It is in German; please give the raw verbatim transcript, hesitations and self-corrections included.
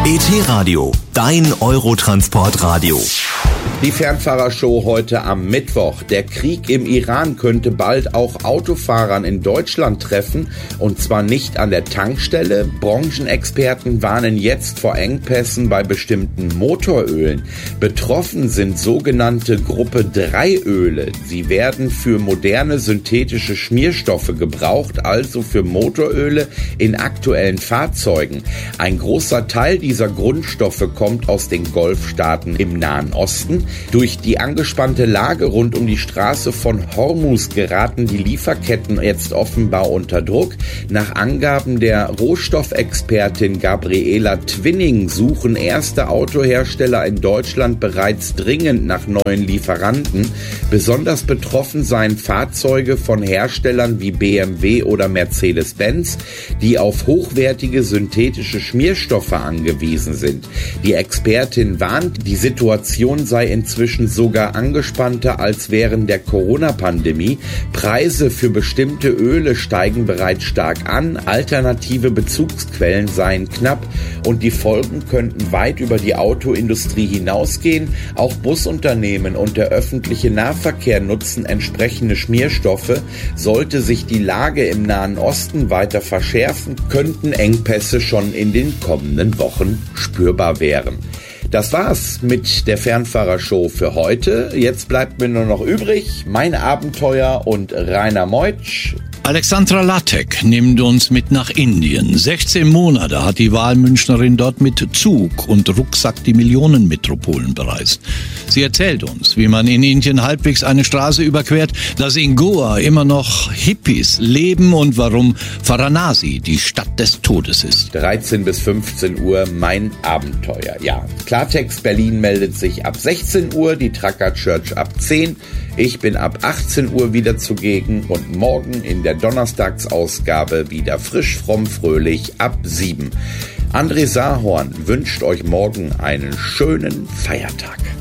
E T-Radio, dein Eurotransport-Radio. Die Fernfahrershow heute am Mittwoch. Der Krieg im Iran könnte bald auch Autofahrern in Deutschland treffen, und zwar nicht an der Tankstelle. Branchenexperten warnen jetzt vor Engpässen bei bestimmten Motorölen. Betroffen sind sogenannte Gruppe drei Öle. Sie werden für moderne synthetische Schmierstoffe gebraucht, also für Motoröle in aktuellen Fahrzeugen. Ein großer Teil dieser Grundstoffe kommt aus den Golfstaaten im Nahen Osten. Durch die angespannte Lage rund um die Straße von Hormuz geraten die Lieferketten jetzt offenbar unter Druck. Nach Angaben der Rohstoffexpertin Gabriela Twinning suchen erste Autohersteller in Deutschland bereits dringend nach neuen Lieferanten. Besonders betroffen seien Fahrzeuge von Herstellern wie B M W oder Mercedes-Benz, die auf hochwertige synthetische Schmierstoffe angewiesen sind. Die Expertin warnt, die Situation sei inzwischen sogar angespannter als während der Corona-Pandemie. Preise für bestimmte Öle steigen bereits stark an, alternative Bezugsquellen seien knapp und die Folgen könnten weit über die Autoindustrie hinausgehen. Auch Busunternehmen und der öffentliche Nahverkehr nutzen entsprechende Schmierstoffe. Sollte sich die Lage im Nahen Osten weiter verschärfen, könnten Engpässe schon in den kommenden Wochen spürbar werden. Das war's mit der Fernfahrershow für heute. Jetzt bleibt mir nur noch übrig mein Abenteuer und Rainer Meutsch. Alexandra Lattek nimmt uns mit nach Indien. sechzehn Monate hat die Wahlmünchnerin dort mit Zug und Rucksack die Millionenmetropolen bereist. Sie erzählt uns, wie man in Indien halbwegs eine Straße überquert, dass in Goa immer noch Hippies leben und warum Varanasi die Stadt des Todes ist. dreizehn bis fünfzehn Uhr mein Abenteuer. Ja, Klartext Berlin meldet sich ab sechzehn Uhr, die Tracker Church ab zehn. Ich bin ab achtzehn Uhr wieder zugegen und morgen in der Donnerstagsausgabe wieder frisch, fromm, fröhlich ab sieben. André Sahorn wünscht euch morgen einen schönen Feiertag.